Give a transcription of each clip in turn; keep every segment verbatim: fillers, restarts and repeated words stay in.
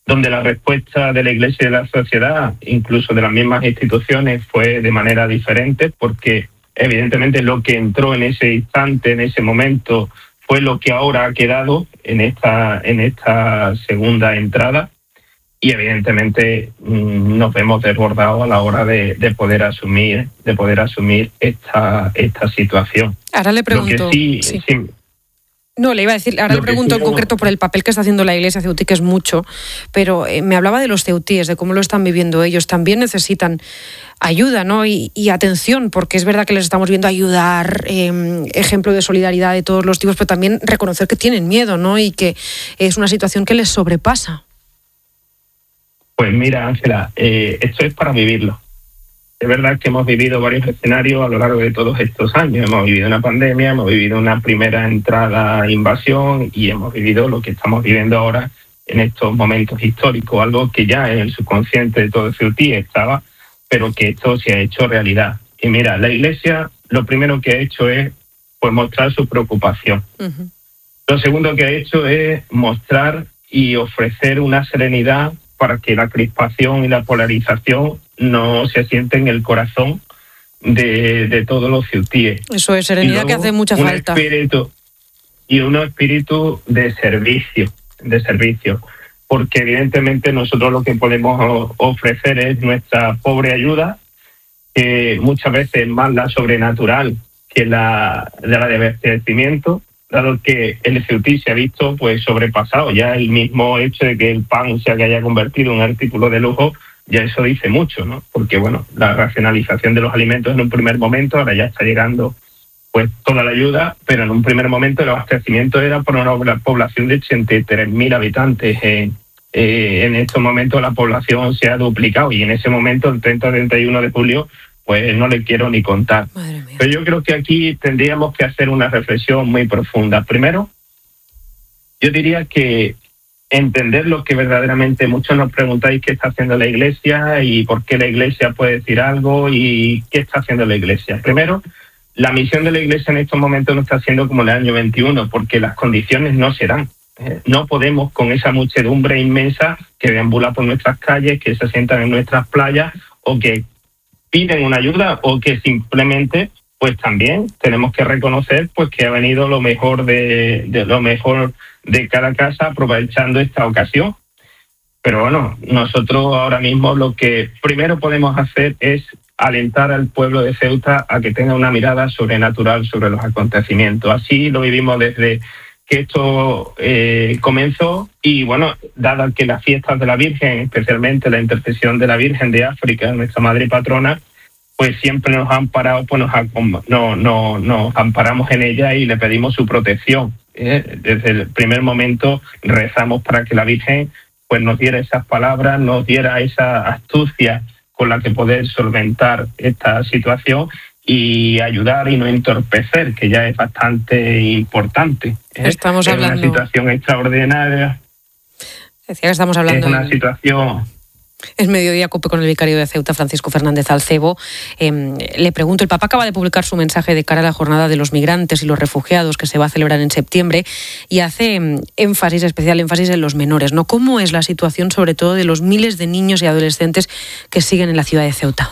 donde la respuesta de la Iglesia y de la sociedad, incluso de las mismas instituciones, fue de manera diferente, porque evidentemente lo que entró en ese instante, en ese momento, fue lo que ahora ha quedado en esta, en esta segunda entrada, y evidentemente mmm, nos vemos desbordados a la hora de, de poder asumir, de poder asumir esta, esta situación. Ahora le pregunto. Lo que sí, sí. sí, No, le iba a decir, ahora le pregunto en concreto por el papel que está haciendo la Iglesia ceutí, que es mucho, pero eh, me hablaba de los ceutíes, de cómo lo están viviendo ellos. También necesitan ayuda, ¿no? Y, y atención, porque es verdad que les estamos viendo ayudar, eh, ejemplo de solidaridad de todos los tipos, pero también reconocer que tienen miedo, ¿no? Y que es una situación que les sobrepasa. Pues mira, Ángela, eh, esto es para vivirlo. Es verdad que hemos vivido varios escenarios a lo largo de todos estos años. Hemos vivido una pandemia, hemos vivido una primera entrada, invasión, y hemos vivido lo que estamos viviendo ahora en estos momentos históricos, algo que ya en el subconsciente de todo ceutí estaba, pero que esto se ha hecho realidad. Y mira, la Iglesia lo primero que ha hecho es pues mostrar su preocupación. Uh-huh. Lo segundo que ha hecho es mostrar y ofrecer una serenidad para que la crispación y la polarización no se asiente en el corazón de, de todos los ceutíes. Eso es serenidad luego, que hace mucha un falta. Espíritu, y un espíritu de servicio, de servicio, porque evidentemente nosotros lo que podemos ofrecer es nuestra pobre ayuda, que muchas veces es más la sobrenatural que la de la de abastecimiento, dado que el ceutí se ha visto pues sobrepasado. Ya el mismo hecho de que el pan se haya convertido en un artículo de lujo, ya eso dice mucho, ¿no? Porque bueno, la racionalización de los alimentos en un primer momento, ahora ya está llegando pues toda la ayuda, pero en un primer momento el abastecimiento era por una población de ochenta y tres mil habitantes. Eh, eh, en estos momentos la población se ha duplicado, y en ese momento, el treinta treinta y uno de julio, pues no le quiero ni contar. Pero yo creo que aquí tendríamos que hacer una reflexión muy profunda. Primero, yo diría que entender lo que verdaderamente muchos nos preguntáis qué está haciendo la Iglesia y por qué la Iglesia puede decir algo y qué está haciendo la Iglesia. Primero, la misión de la Iglesia en estos momentos no está siendo como en el año veintiuno, porque las condiciones no serán. Eh, no podemos, con esa muchedumbre inmensa que deambula por nuestras calles, que se sientan en nuestras playas o que piden una ayuda, o que simplemente pues también tenemos que reconocer pues que ha venido lo mejor de, de lo mejor de cada casa, aprovechando esta ocasión. Pero bueno, nosotros ahora mismo lo que primero podemos hacer es alentar al pueblo de Ceuta a que tenga una mirada sobrenatural sobre los acontecimientos. Así lo vivimos desde que esto eh, comenzó, y bueno, dada que las fiestas de la Virgen, especialmente la intercesión de la Virgen de África, nuestra madre y patrona, pues siempre nos han parado, pues nos, no, no, nos amparamos en ella y le pedimos su protección. ¿eh? Desde el primer momento rezamos para que la Virgen pues nos diera esas palabras, nos diera esa astucia con la que poder solventar esta situación y ayudar y no entorpecer, que ya es bastante importante. ¿eh? Estamos hablando... Es una situación extraordinaria. Decía que estamos hablando... Es una situación... Es Mediodía Cope con el vicario de Ceuta, Francisco Fernández Alcebo. Eh, le pregunto, el Papa acaba de publicar su mensaje de cara a la jornada de los migrantes y los refugiados que se va a celebrar en septiembre, y hace eh, énfasis, especial énfasis en los menores, ¿no? ¿Cómo es la situación, sobre todo, de los miles de niños y adolescentes que siguen en la ciudad de Ceuta?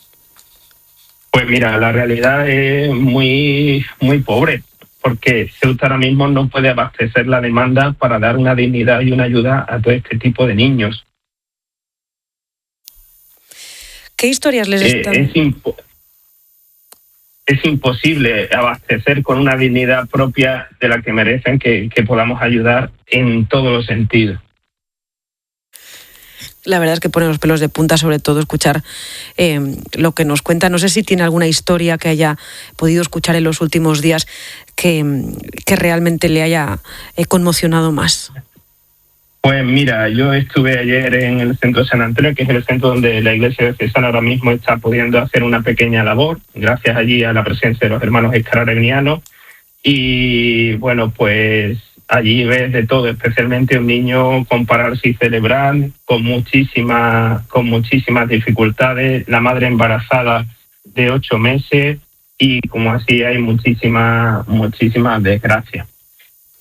Pues mira, la realidad es muy, muy pobre, porque Ceuta ahora mismo no puede abastecer la demanda para dar una dignidad y una ayuda a todo este tipo de niños. ¿Qué historias les están...? Eh, es, impo- es imposible abastecer con una dignidad propia de la que merecen, que, que podamos ayudar en todos los sentidos. La verdad es que pone los pelos de punta, sobre todo escuchar eh, lo que nos cuenta. No sé si tiene alguna historia que haya podido escuchar en los últimos días que, que realmente le haya eh, conmocionado más. Pues mira, yo estuve ayer en el centro de San Antonio, que es el centro donde la iglesia de Cesana ahora mismo está pudiendo hacer una pequeña labor, gracias allí a la presencia de los hermanos escarabinianos. Y bueno, pues allí ves de todo, especialmente un niño con parálisis cerebral, con muchísimas, con muchísimas dificultades, la madre embarazada de ocho meses, y como así hay muchísimas, muchísimas desgracias.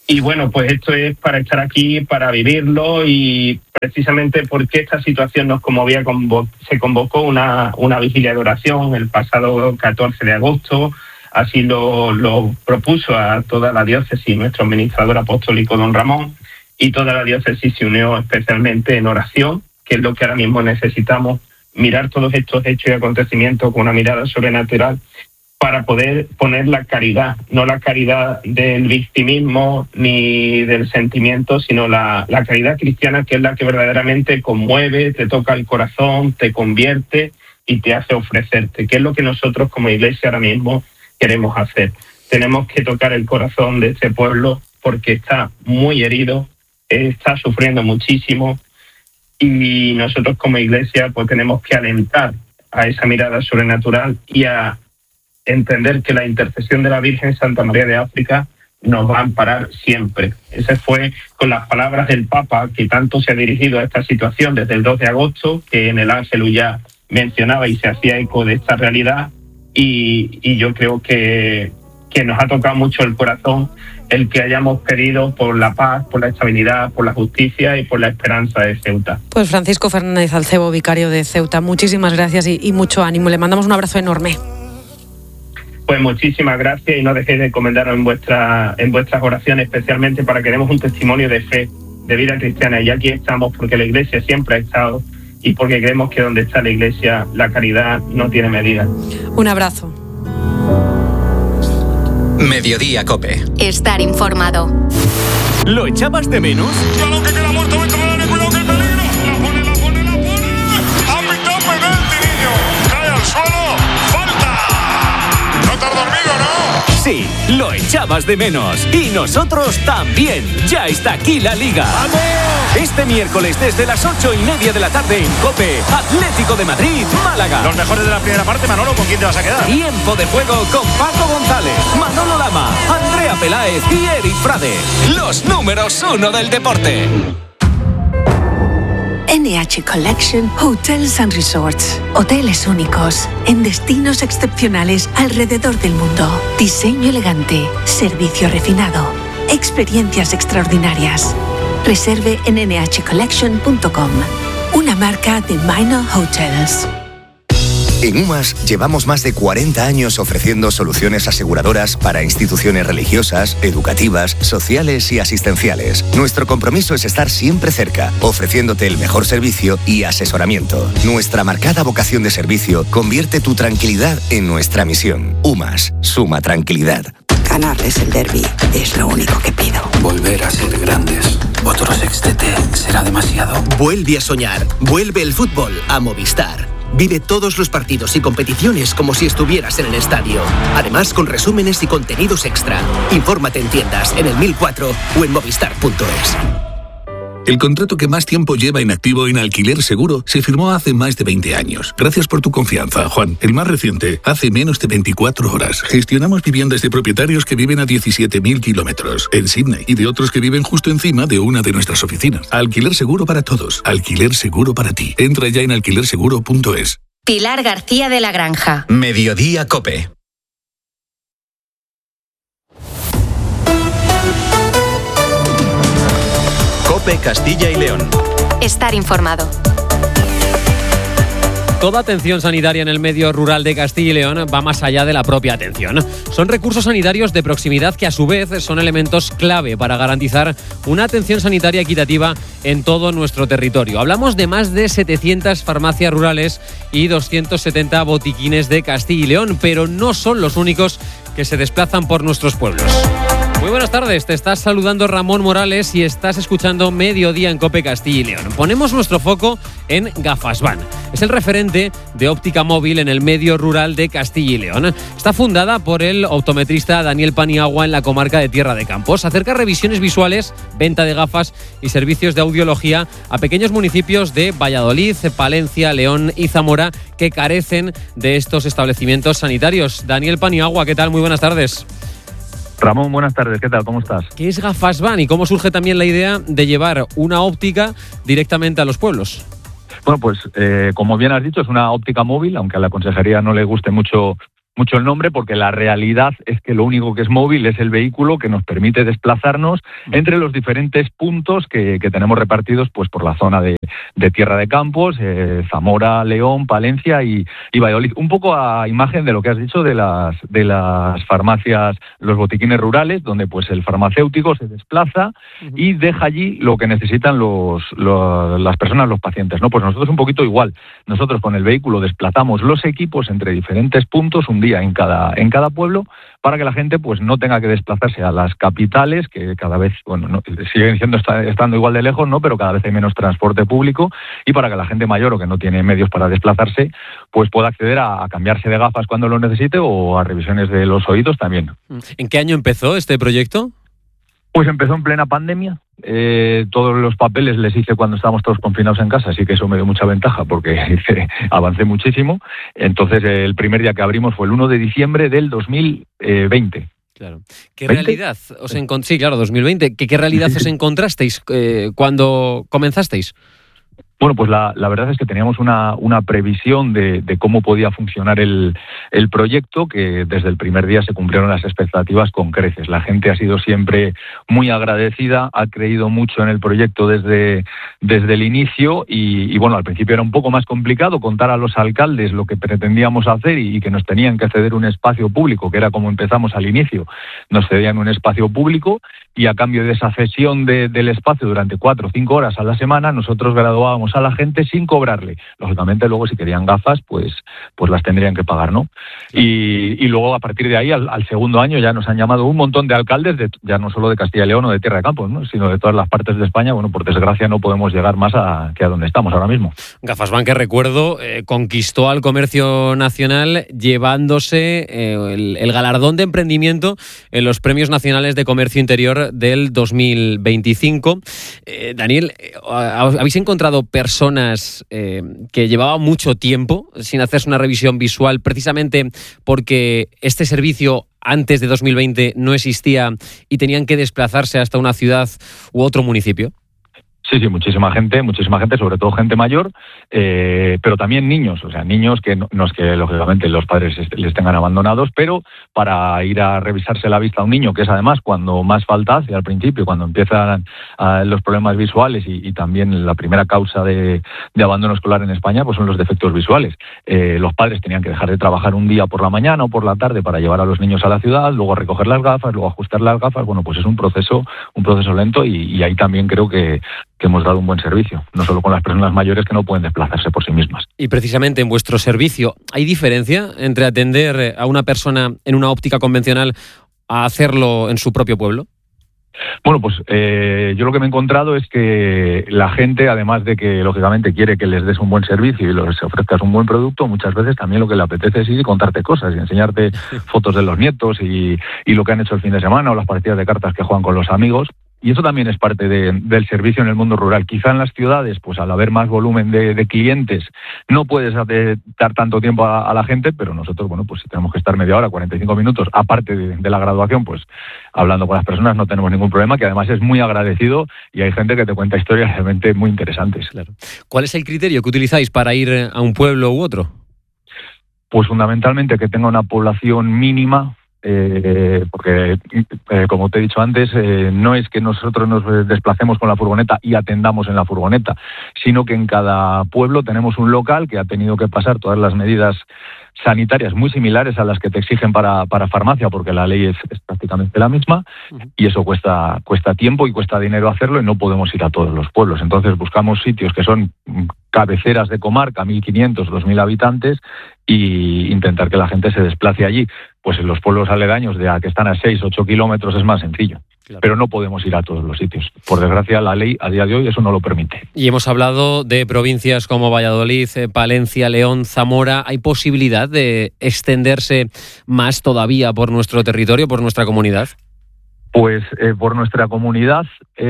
y bueno, pues esto es para estar aquí, para vivirlo, y precisamente porque esta situación nos conmovía, convo- se convocó una, una vigilia de oración el pasado catorce de agosto. Así lo, lo propuso a toda la diócesis nuestro administrador apostólico don Ramón, y toda la diócesis se unió especialmente en oración, que es lo que ahora mismo necesitamos, mirar todos estos hechos y acontecimientos con una mirada sobrenatural para poder poner la caridad, no la caridad del victimismo ni del sentimiento, sino la, la caridad cristiana, que es la que verdaderamente conmueve, te toca el corazón, te convierte y te hace ofrecerte, que es lo que nosotros como Iglesia ahora mismo queremos hacer. Tenemos que tocar el corazón de este pueblo porque está muy herido, está sufriendo muchísimo, y nosotros como Iglesia pues tenemos que alentar a esa mirada sobrenatural y a entender que la intercesión de la Virgen Santa María de África nos va a amparar siempre. Ese fue con las palabras del Papa, que tanto se ha dirigido a esta situación desde el dos de agosto, que en el Ángelus ya mencionaba y se hacía eco de esta realidad, y, y yo creo que, que nos ha tocado mucho el corazón el que hayamos pedido por la paz, por la estabilidad, por la justicia y por la esperanza de Ceuta. Pues Francisco Fernández Alcebo, vicario de Ceuta, muchísimas gracias y, y mucho ánimo. Le mandamos un abrazo enorme. Pues muchísimas gracias, y no dejéis de encomendaros en, vuestra, en vuestras oraciones, especialmente para que demos un testimonio de fe, de vida cristiana. Y aquí estamos porque la Iglesia siempre ha estado, y porque creemos que donde está la Iglesia, la caridad no tiene medida. Un abrazo. Mediodía Cope. Estar informado. ¿Lo echabas de menos? Balón que queda muerto, vete, vete, cuidado que el peligro. La pone, la pone, la pone. Ha pitado penalti, niño. Cae al suelo. Falta. No te has dormido, ¿no? Sí, lo echabas de menos. Y nosotros también. Ya está aquí la Liga. ¡Vamos! Este miércoles desde las ocho y media de la tarde en COPE, Atlético de Madrid, Málaga. Los mejores de la primera parte, Manolo, ¿con quién te vas a quedar? Tiempo de juego con Paco González, Manolo Lama, Andrea Peláez y Eric Frade. Los números uno del deporte. N H Collection Hotels and Resorts. Hoteles únicos en destinos excepcionales alrededor del mundo. Diseño elegante, servicio refinado, experiencias extraordinarias. Reserve en ene hache collection punto com, una marca de Minor Hotels. En UMAS llevamos más de cuarenta años ofreciendo soluciones aseguradoras para instituciones religiosas, educativas, sociales y asistenciales. Nuestro compromiso es estar siempre cerca, ofreciéndote el mejor servicio y asesoramiento. Nuestra marcada vocación de servicio convierte tu tranquilidad en nuestra misión. UMAS, suma tranquilidad. Ganarles el derbi es lo único que pido. Volver a ser grandes. Otro sextete será demasiado. Vuelve a soñar. Vuelve el fútbol a Movistar. Vive todos los partidos y competiciones como si estuvieras en el estadio. Además, con resúmenes y contenidos extra. Infórmate en tiendas, en el mil cuatro o en movistar punto es. El contrato que más tiempo lleva inactivo en Alquiler Seguro se firmó hace más de veinte años. Gracias por tu confianza, Juan. El más reciente, hace menos de veinticuatro horas. Gestionamos viviendas de propietarios que viven a diecisiete mil kilómetros en Sydney y de otros que viven justo encima de una de nuestras oficinas. Alquiler Seguro para todos. Alquiler Seguro para ti. Entra ya en alquiler seguro punto es. Pilar García de la Granja. Mediodía Cope. Cope Castilla y León. Estar informado. Toda atención sanitaria en el medio rural de Castilla y León va más allá de la propia atención. Son recursos sanitarios de proximidad que a su vez son elementos clave para garantizar una atención sanitaria equitativa en todo nuestro territorio. Hablamos de más de setecientas farmacias rurales y doscientos setenta botiquines de Castilla y León, pero no son los únicos que se desplazan por nuestros pueblos. Muy buenas tardes, te estás saludando Ramón Morales y estás escuchando Mediodía en COPE Castilla y León. Ponemos nuestro foco en Gafasvan. Es el referente de óptica móvil en el medio rural de Castilla y León. Está fundada por el optometrista Daniel Paniagua en la comarca de Tierra de Campos. Acerca revisiones visuales, venta de gafas y servicios de audiología a pequeños municipios de Valladolid, Palencia, León y Zamora que carecen de estos establecimientos sanitarios. Daniel Paniagua, ¿qué tal? Muy buenas tardes. Ramón, buenas tardes, ¿qué tal? ¿Cómo estás? ¿Qué es Gafasvan y cómo surge también la idea de llevar una óptica directamente a los pueblos? Bueno, pues eh, como bien has dicho, es una óptica móvil, aunque a la consejería no le guste mucho mucho el nombre, porque la realidad es que lo único que es móvil es el vehículo que nos permite desplazarnos entre los diferentes puntos que, que tenemos repartidos pues por la zona de, de Tierra de Campos, eh, Zamora, León, Palencia y, y Valladolid. Un poco a imagen de lo que has dicho de las, de las farmacias, los botiquines rurales, donde pues el farmacéutico se desplaza uh-huh. y deja allí lo que necesitan los, los, las personas, los pacientes, ¿no? Pues nosotros un poquito igual. Nosotros con el vehículo desplazamos los equipos entre diferentes puntos, un día en cada en cada pueblo, para que la gente pues no tenga que desplazarse a las capitales, que cada vez, bueno, no, siguen siendo estando igual de lejos, ¿no? Pero cada vez hay menos transporte público, y para que la gente mayor o que no tiene medios para desplazarse, pues pueda acceder a, a cambiarse de gafas cuando lo necesite o a revisiones de los oídos también. ¿En qué año empezó este proyecto? Pues empezó en plena pandemia. Eh, todos los papeles les hice cuando estábamos todos confinados en casa, así que eso me dio mucha ventaja porque hice, avancé muchísimo. Entonces el primer día que abrimos fue el uno de diciembre del dos mil veinte. Claro. ¿Qué ¿veinte? realidad os encont- Sí, claro, dos mil veinte. ¿Qué, qué realidad os encontrasteis eh, cuando comenzasteis? Bueno, pues la, la verdad es que teníamos una, una previsión de, de cómo podía funcionar el, el proyecto, que desde el primer día se cumplieron las expectativas con creces. La gente ha sido siempre muy agradecida, ha creído mucho en el proyecto desde, desde el inicio y, y bueno, al principio era un poco más complicado contar a los alcaldes lo que pretendíamos hacer y, y que nos tenían que ceder un espacio público, que era como empezamos al inicio. Nos cedían un espacio público y a cambio de esa cesión de, del espacio durante cuatro o cinco horas a la semana, nosotros graduábamos a la gente sin cobrarle. Lógicamente luego si querían gafas pues pues las tendrían que pagar, ¿no? Y, y luego a partir de ahí al, al segundo año ya nos han llamado un montón de alcaldes, de, ya no solo de Castilla y León o de Tierra de Campos, ¿no? Sino de todas las partes de España. Bueno, por desgracia no podemos llegar más a, que a donde estamos ahora mismo. Gafasbank, que recuerdo, eh, conquistó al comercio nacional llevándose eh, el, el galardón de emprendimiento en los Premios Nacionales de Comercio Interior del dos mil veinticinco. Eh, Daniel, ¿habéis encontrado personas eh, que llevaban mucho tiempo sin hacerse una revisión visual precisamente porque este servicio antes de dos mil veinte no existía y tenían que desplazarse hasta una ciudad u otro municipio? Sí, sí, muchísima gente, muchísima gente, sobre todo gente mayor, eh, pero también niños, o sea, niños que no, no es que lógicamente los padres les tengan abandonados, pero para ir a revisarse la vista a un niño, que es además cuando más falta hace al principio, cuando empiezan uh, los problemas visuales y, y también la primera causa de, de abandono escolar en España, pues son los defectos visuales. Eh, los padres tenían que dejar de trabajar un día por la mañana o por la tarde para llevar a los niños a la ciudad, luego recoger las gafas, luego ajustar las gafas. Bueno, pues es un proceso, un proceso lento y, y ahí también creo que que hemos dado un buen servicio, no solo con las personas mayores que no pueden desplazarse por sí mismas. Y precisamente en vuestro servicio, ¿hay diferencia entre atender a una persona en una óptica convencional a hacerlo en su propio pueblo? Bueno, pues eh, yo lo que me he encontrado es que la gente, además de que lógicamente quiere que les des un buen servicio y les ofrezcas un buen producto, muchas veces también lo que le apetece es ir y contarte cosas y enseñarte fotos de los nietos y, y lo que han hecho el fin de semana o las partidas de cartas que juegan con los amigos. Y eso también es parte de, del servicio en el mundo rural. Quizá en las ciudades, pues al haber más volumen de, de clientes, no puedes dar tanto tiempo a, a la gente, pero nosotros, bueno, pues si tenemos que estar media hora, cuarenta y cinco minutos, aparte de, de la graduación, pues hablando con las personas no tenemos ningún problema, que además es muy agradecido y hay gente que te cuenta historias realmente muy interesantes. Claro. ¿Cuál es el criterio que utilizáis para ir a un pueblo u otro? Pues fundamentalmente que tenga una población mínima. Eh, porque eh, como te he dicho antes, eh, no es que nosotros nos desplacemos con la furgoneta y atendamos en la furgoneta, sino que en cada pueblo tenemos un local que ha tenido que pasar todas las medidas sanitarias muy similares a las que te exigen para, para farmacia, porque la ley es, es prácticamente la misma, y eso cuesta, cuesta tiempo y cuesta dinero hacerlo y no podemos ir a todos los pueblos. Entonces buscamos sitios que son cabeceras de comarca, mil quinientos, dos mil habitantes, y intentar que la gente se desplace allí. Pues en los pueblos aledaños, de a que están a seis, ocho kilómetros, es más sencillo. Claro. Pero no podemos ir a todos los sitios. Por desgracia, la ley a día de hoy eso no lo permite. Y hemos hablado de provincias como Valladolid, Palencia, León, Zamora. ¿Hay posibilidad de extenderse más todavía por nuestro territorio, por nuestra comunidad? Pues eh, por nuestra comunidad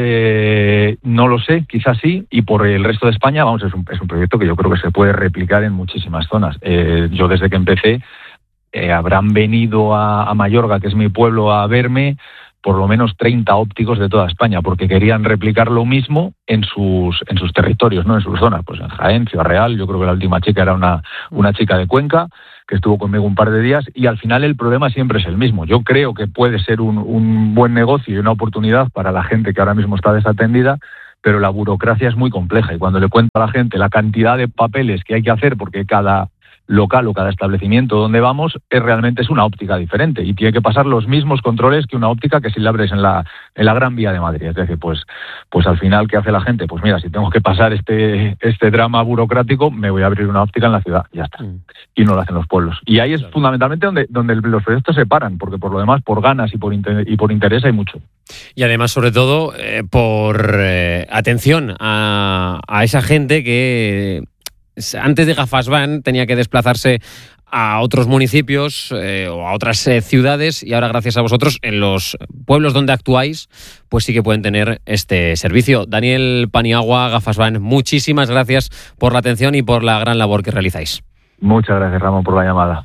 eh, no lo sé, quizás sí, y por el resto de España, vamos, es un, es un proyecto que yo creo que se puede replicar en muchísimas zonas. Eh, yo desde que empecé, eh, habrán venido a, a Mayorga, que es mi pueblo, a verme, por lo menos treinta ópticos de toda España, porque querían replicar lo mismo en sus en sus territorios, no en sus zonas, pues en Jaén, Ciudad Real. Yo creo que la última chica era una, una chica de Cuenca, que estuvo conmigo un par de días, y al final el problema siempre es el mismo. Yo creo que puede ser un, un buen negocio y una oportunidad para la gente que ahora mismo está desatendida, pero la burocracia es muy compleja, y cuando le cuento a la gente la cantidad de papeles que hay que hacer, porque cada local o cada establecimiento donde vamos es realmente es una óptica diferente y tiene que pasar los mismos controles que una óptica que si la abres en la en la Gran Vía de Madrid. Es decir, pues pues al final, ¿qué hace la gente? Pues mira, si tengo que pasar este este drama burocrático, me voy a abrir una óptica en la ciudad, ya está. Mm. Y no lo hacen los pueblos. Y ahí es claro. fundamentalmente donde donde los proyectos se paran, porque por lo demás, por ganas y por inter- y por interés hay mucho. Y además, sobre todo, eh, por eh, atención a, a esa gente que antes de Gafasban tenía que desplazarse a otros municipios eh, o a otras eh, ciudades, y ahora gracias a vosotros en los pueblos donde actuáis pues sí que pueden tener este servicio. Daniel Paniagua, Gafasban, muchísimas gracias por la atención y por la gran labor que realizáis. Muchas gracias, Ramón, por la llamada.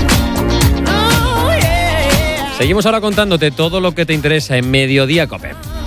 Seguimos ahora contándote todo lo que te interesa en Mediodía COPE.